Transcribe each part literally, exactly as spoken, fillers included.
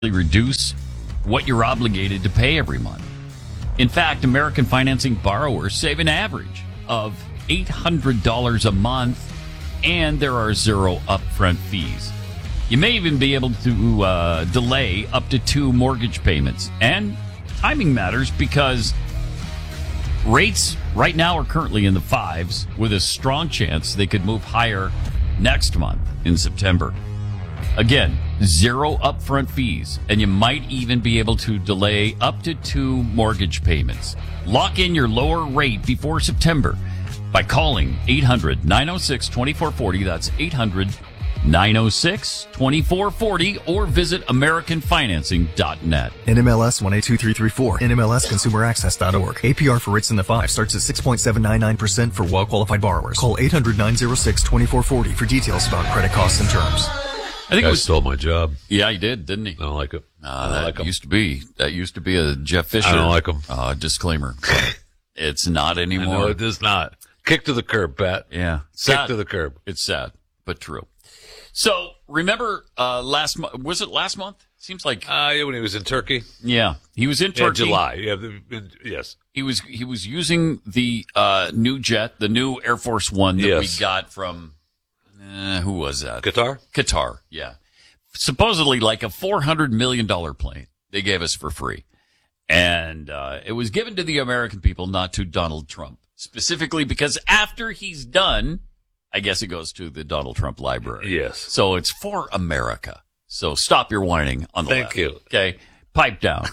reduce what you're obligated to pay every month. In fact, American Financing borrowers save an average of eight hundred dollars a month, and there are zero upfront fees. You may even be able to uh, delay up to two mortgage payments. And timing matters because rates right now are currently in the fives, with a strong chance they could move higher next month in September. Again, zero upfront fees, and you might even be able to delay up to two mortgage payments. Lock in your lower rate before September by calling eight hundred, nine oh six, two four four oh. That's eight hundred, nine oh six, two four four oh, or visit American Financing dot net. N M L S one eight two three three four, N M L S consumer access dot org. A P R for rates in the five starts at six point seven nine nine percent for well-qualified borrowers. Call eight hundred, nine oh six, two four four oh for details about credit costs and terms. I think it was, stole my job. Yeah, he did, didn't he? I don't like it. Uh, I don't that like him. used to be that used to be a Jeff Fisher. I don't like him. Uh, disclaimer. It's not anymore. No, it is not. Kick to the curb, Pat. Yeah, Kick sad. to the curb. It's sad, but true. So remember, uh, last month was it last month? Seems like uh, yeah, when he was in Turkey. Yeah, he was in Turkey. Yeah, July. Yeah, the, in, yes. He was he was using the uh, new jet, the new Air Force One that yes. we got from uh, who was that? Qatar. Qatar. Yeah. Supposedly like a four hundred million dollars plane they gave us for free. And uh, it was given to the American people, not to Donald Trump. Specifically because after he's done, I guess it goes to the Donald Trump library. Yes. So it's for America. So stop your whining on the Thank left. you. Okay? Pipe down.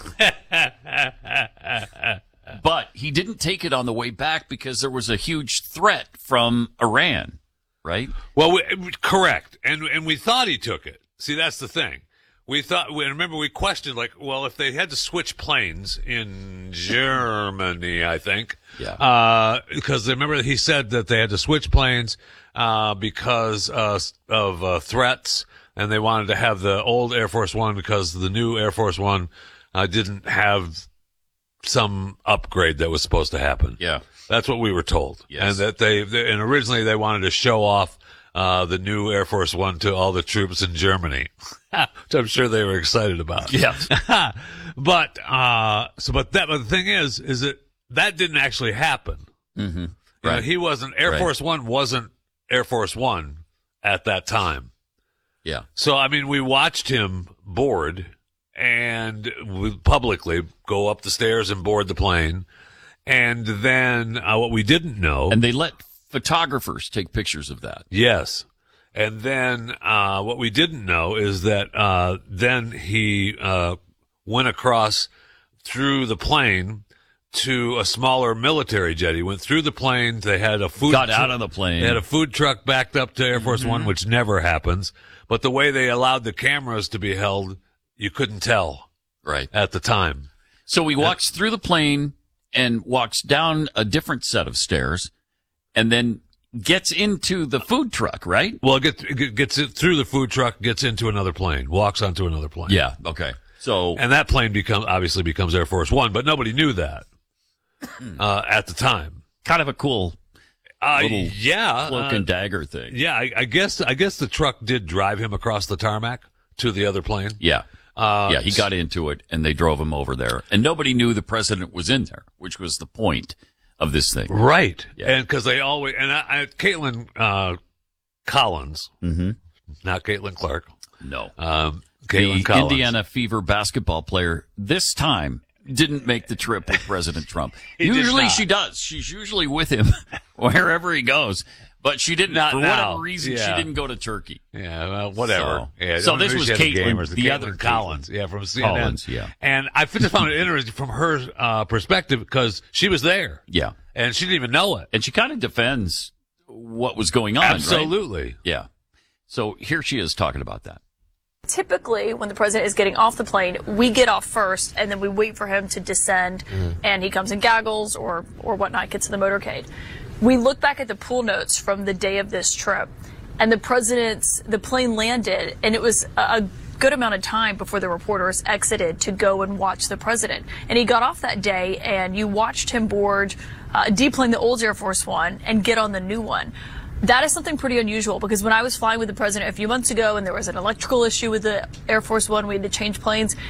But he didn't take it on the way back because there was a huge threat from Iran, right? Well, we, correct. And and we thought he took it. See, that's the thing. We thought, we remember we questioned, like, well, if they had to switch planes in Germany, I think. Yeah. Uh, because remember he said that they had to switch planes, uh, because, uh, of, uh, threats, and they wanted to have the old Air Force One because the new Air Force One, uh, didn't have some upgrade that was supposed to happen. Yeah. That's what we were told. Yes. And that they, they, and originally they wanted to show off Uh, the new Air Force One to all the troops in Germany, which I'm sure they were excited about. Yeah. but, uh, so, but that, but the thing is, is that that didn't actually happen. Mm-hmm. You Right. know, he wasn't, Air Right. Force One wasn't Air Force One at that time. Yeah. So, I mean, we watched him board and we publicly go up the stairs and board the plane. And then, uh, what we didn't know. And they let photographers take pictures of that. Yes. And then, uh, what we didn't know is that, uh, then he, uh, went across through the plane to a smaller military jet. He went through the plane. They had a food, Got out of the plane. They had a food truck backed up to Air Force Mm-hmm. One, which never happens. But the way they allowed the cameras to be held, you couldn't tell. Right. At the time. So he walks through the plane and walks down a different set of stairs and then gets into the food truck, right? Well, it gets, it gets it through the food truck, gets into another plane, walks onto another plane. Yeah. Okay. So, and that plane becomes, obviously becomes Air Force One, but nobody knew that, uh, at the time. Kind of a cool Uh, little yeah. cloak uh, and dagger thing. Yeah, I, I guess, I guess the truck did drive him across the tarmac to the other plane. Yeah. Uh, yeah. He got into it and they drove him over there and nobody knew the president was in there, which was the point of this thing. Right. Yeah. And cause they always, and I, I Caitlin, uh, Collins, Mm-hmm. not Caitlin Clark. No. Um, Caitlin The Collins. Indiana Fever basketball player this time didn't make the trip with President Trump. He did Usually not. she does. She's usually with him wherever he goes. But she didn't, Not for now. whatever reason, Yeah. she didn't go to Turkey. Yeah, well, whatever. So- yeah, so only this reason was she had a game Caitlin- was the Caitlin other Collins. Yeah, from C N N. Collins, yeah. And I just found it interesting from her uh, perspective because she was there. Yeah. And she didn't even know it. And she kind of defends what was going on, right? Absolutely. Yeah. So here she is talking about that. Typically, when the president is getting off the plane, we get off first, and then we wait for him to descend, mm. and he comes in goggles or, or whatnot, gets in the motorcade. We look back at the pool notes from the day of this trip, and the president's, the plane landed, and it was a, a good amount of time before the reporters exited to go and watch the president. And he got off that day, and you watched him board, uh, deplane the old Air Force One and get on the new one. That is something pretty unusual because when I was flying with the president a few months ago and there was an electrical issue with the Air Force One, we had to change planes.